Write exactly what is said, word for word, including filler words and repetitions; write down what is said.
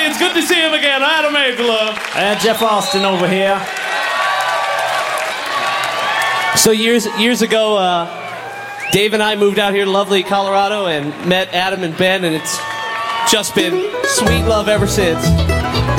It's good to see him again. Adam Angela. And Jeff Austin over here. So years years ago, uh, Dave and I moved out here to lovely Colorado and met Adam and Ben, and it's just been sweet love ever since.